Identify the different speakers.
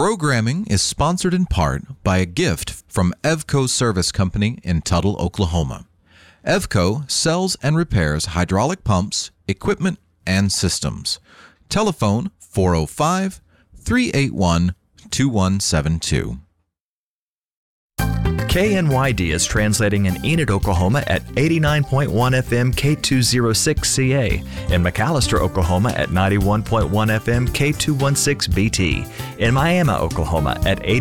Speaker 1: Programming is sponsored in part by a gift from Evco Service Company in Tuttle, Oklahoma. Evco sells and repairs hydraulic pumps, equipment, and systems. Telephone 405-381-2172.
Speaker 2: KNYD is translating in Enid, Oklahoma at 89.1 FM K206CA, in McAllister, Oklahoma at 91.1 FM K216BT, in Miami, Oklahoma at